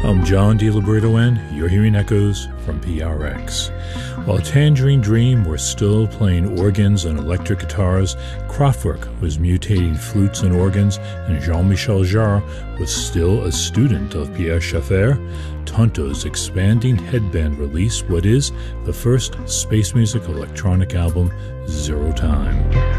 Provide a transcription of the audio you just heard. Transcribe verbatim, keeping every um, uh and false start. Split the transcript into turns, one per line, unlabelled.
I'm John DeLiberto, and you're hearing echoes from P R X. While Tangerine Dream were still playing organs and electric guitars, Kraftwerk was mutating flutes and organs, and Jean-Michel Jarre was still a student of Pierre Schaeffer, Tonto's expanding headband released what is the first space music electronic album, Zero Time.